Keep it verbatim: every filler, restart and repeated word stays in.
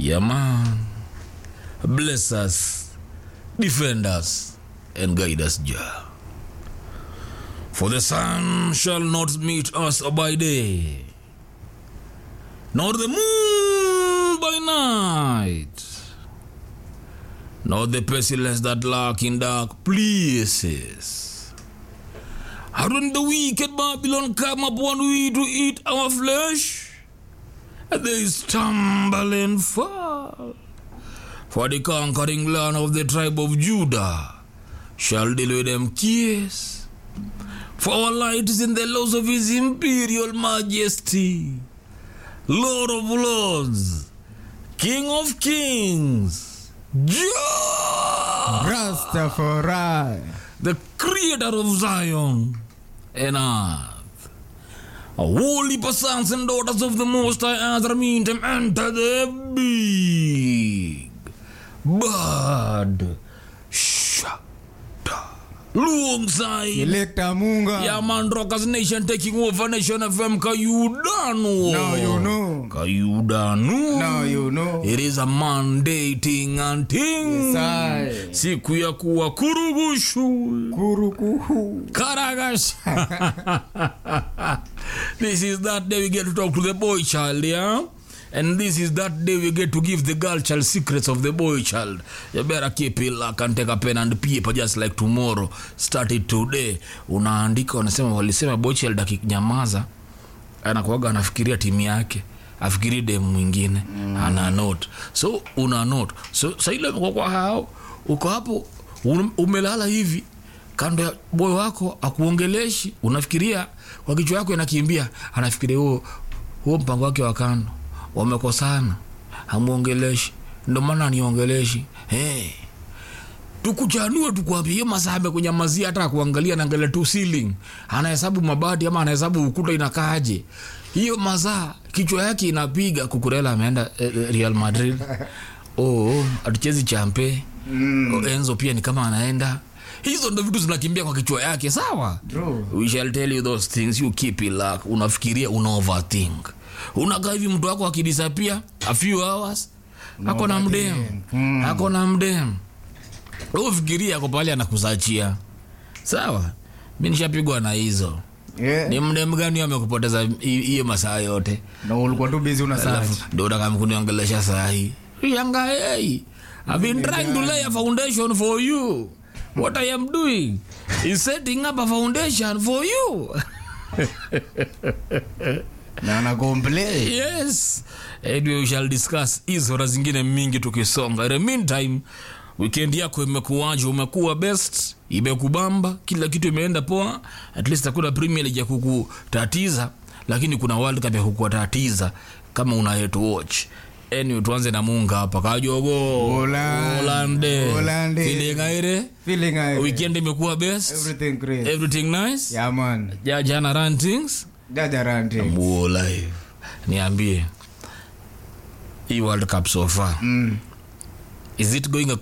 Yeah, man. Bless us, defend us, and guide us, Jah. For the sun shall not meet us by day, nor the moon by night, nor the pestilence that lurk in dark places. How when the wicked Babylon come upon we to eat our flesh, and they stumble and fall. For the conquering land of the tribe of Judah shall deal with them kiss. For our light is in the laws of his imperial majesty, Lord of lords, King of kings, Jah, Rastafari, the creator of Zion and earth. A holy sons and daughters of the Most High Azra mean them enter the big bad shada alongside Electa Munga. Yeah, man, Rockers Nation taking over Nation F M. Kayudano. Now you know. Kayudano. Now you know. It is a Monday thing and thing. Yes, siku ya kuwa kurugushu. Kurukuhu. Karagash. This is that day we get to talk to the boy child, yeah? And this is that day we get to give the girl child secrets of the boy child. You better keep it lock and take a pen and paper just like tomorrow. Start it today. Unaandika unasema walisema boy child akinyamaza anakuaga anafikiria timu yake, afikirie dem mwingine, mm. ana note. So una note. So sasa ile kwa kwa hao uko hapo umelala hivi kando ya boy wako akuongeleshi, unafikiria kwa kichwa yako inakimbia, anafikiria huo huo mpango wake wa kando. Wamekosana, hamuongeleshi, ndo maana niongeleshi. Hey, tukuchanue tukwambie masabe kunyamazia, hata kuangalia na angalia tu ceiling, anahesabu mabati ama anahesabu ukuta inakaaje. Hiyo mazaa kichwa yake inapiga. Kukurela ameenda eh, Real Madrid. Oh, atuchezi champe. Mm. Oh, Enzo pia ni kama anaenda. Hizo ndo vitu zinakimbia kwa kichwa yake, sawa? True. We shall tell you those things, you keep it luck. Unafikiria, una overthink. Unakaa hivi mtu wako akidisappear a few hours, no, hako na mdem. Mm. Hako na mdem. Wewe fikiria ako pale anakusachia. Sawa? Mimi nishapigwa na hizo. Yeah. Ni mdem gani amekupoteza hiyo masaa yote? Na ulikuwa tu busy una search. Ndio unataka kuniongelesha saa hii. Yanga hey. I've been trying to lay a foundation for you. What I am doing is setting up a foundation for you. Na na complain. Yes. Anyway, we shall discuss hizo na zingine mingi tukisonga. In the meantime, weekend yako imekuwaje? Umekuwa best? Imekubamba? Kila kitu imeenda poa? At least hakuna Premier League ya kukutatiza, lakini kuna World Cup ya kukutatiza kama una hate watch. Anyway, tuanze na Munga hapa. Kajogo. Holande. Holande. Feeling aire? Feeling aire. Weekend imekuwa best? Everything great. Everything nice? Yeah, man. Ja jana rantings? Jaja rantings. Mbuo live. Niambie. Hii World Cup so far. Mm. Is it going